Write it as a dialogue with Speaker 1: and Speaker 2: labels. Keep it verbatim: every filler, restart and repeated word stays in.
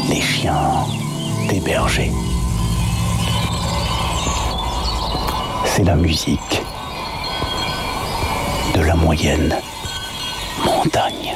Speaker 1: les chiens des bergers. C'est la musique de la moyenne montagne.